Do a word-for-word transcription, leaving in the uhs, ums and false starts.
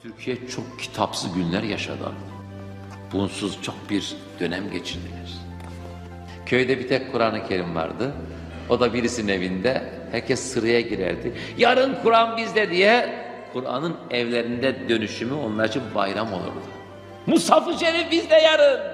Türkiye çok kitapsız günler yaşadı. Bunsuz çok bir dönem geçirdiler. Köyde bir tek Kur'an-ı Kerim vardı. O da birisinin evinde. Herkes sıraya girerdi. Yarın Kur'an bizde diye Kur'an'ın evlerinde dönüşümü onlar için bayram olurdu. Mushaf-ı Şerif bizde yarın.